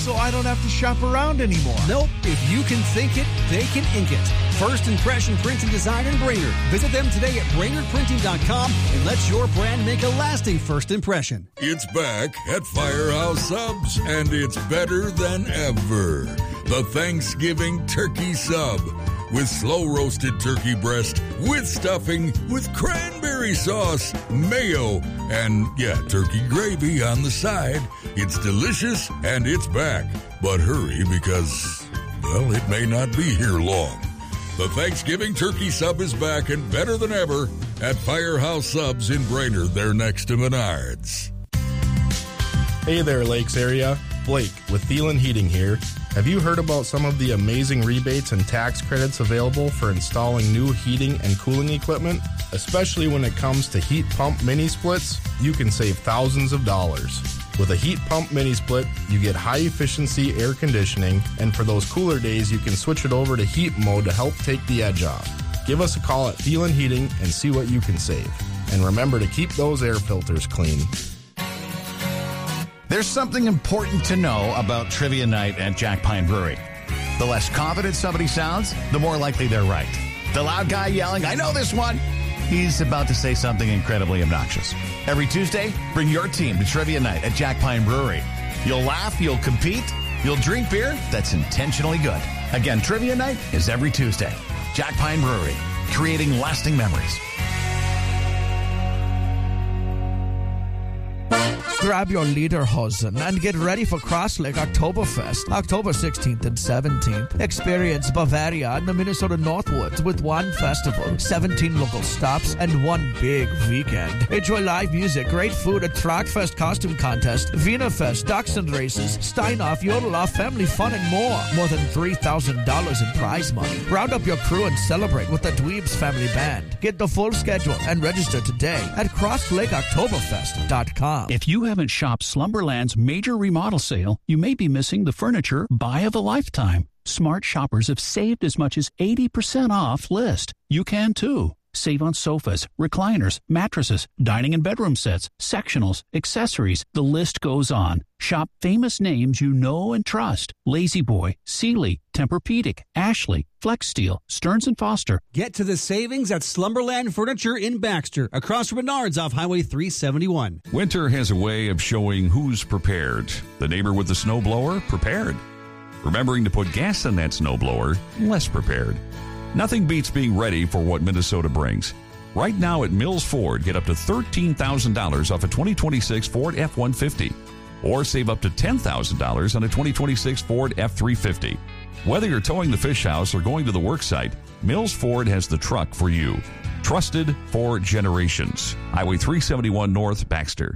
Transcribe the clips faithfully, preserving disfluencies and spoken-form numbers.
so I don't have to shop around anymore. Nope. If you can think it, they can ink it. First Impression Print and Design in Brainerd. Visit them today at brainerd printing dot com and let your brand make a lasting first impression. It's back at Firehouse Subs, and it's better than ever. The Thanksgiving Turkey Sub. With slow-roasted turkey breast, with stuffing, with cranberry sauce, mayo, and, yeah, turkey gravy on the side. It's delicious, and it's back. But hurry, because, well, it may not be here long. The Thanksgiving Turkey Sub is back and better than ever at Firehouse Subs in Brainerd. They're next to Menards. Hey there, Lakes area. Blake with Thielen Heating here. Have you heard about some of the amazing rebates and tax credits available for installing new heating and cooling equipment? Especially when it comes to heat pump mini splits, you can save thousands of dollars. With a heat pump mini split, you get high-efficiency air conditioning, and for those cooler days, you can switch it over to heat mode to help take the edge off. Give us a call at Thielen Heating and see what you can save. And remember to keep those air filters clean. There's something important to know about Trivia Night at Jack Pine Brewery. The less confident somebody sounds, the more likely they're right. The loud guy yelling, "I know this one," he's about to say something incredibly obnoxious. Every Tuesday, bring your team to Trivia Night at Jack Pine Brewery. You'll laugh, you'll compete, you'll drink beer that's intentionally good. Again, Trivia Night is every Tuesday. Jack Pine Brewery, creating lasting memories. Grab your lederhosen and get ready for Cross Lake Oktoberfest, October sixteenth and seventeenth. Experience Bavaria and the Minnesota Northwoods with one festival, seventeen local stops, and one big weekend. Enjoy live music, great food, a Trackfest costume contest, Wienerfest, Dachshund races, Steinoff, Yodeloff, family fun, and more. More than three thousand dollars in prize money. Round up your crew and celebrate with the Dweebs Family Band. Get the full schedule and register today at cross lake oktoberfest dot com. If you haven't shopped Slumberland's major remodel sale, you may be missing the furniture buy of a lifetime. Smart shoppers have saved as much as eighty percent off list. You can too. Save on sofas, recliners, mattresses, dining and bedroom sets, sectionals, accessories. The list goes on. Shop famous names you know and trust. La-Z-Boy, Sealy, Tempur-Pedic, Ashley, Flex Steel, Stearns and Foster. Get to the savings at Slumberland Furniture in Baxter, across from Menards off Highway three seventy-one. Winter has a way of showing who's prepared. The neighbor with the snowblower, prepared. Remembering to put gas in that snowblower, less prepared. Nothing beats being ready for what Minnesota brings. Right now at Mills Ford, get up to thirteen thousand dollars off a twenty twenty-six Ford F one fifty. Or save up to ten thousand dollars on a twenty twenty-six Ford F three fifty. Whether you're towing the fish house or going to the work site, Mills Ford has the truck for you. Trusted for generations. Highway three seventy-one North, Baxter.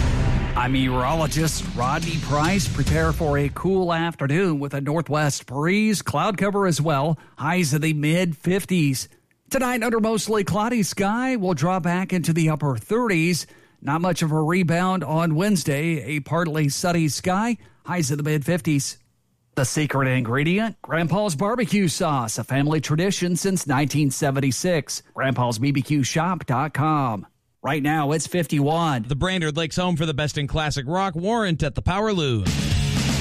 I'm meteorologist Rodney Price. Prepare for a cool afternoon with a northwest breeze, cloud cover as well, highs in the mid fifties. Tonight, under mostly cloudy sky, we'll drop back into the upper thirties. Not much of a rebound on Wednesday, a partly sunny sky, highs in the mid fifties. The secret ingredient, Grandpa's barbecue sauce, a family tradition since nineteen seventy-six. grandpas b b q shop dot com. Right now, it's fifty-one. The Brainerd Lakes home for the best in classic rock. Warrant at the Power Loom.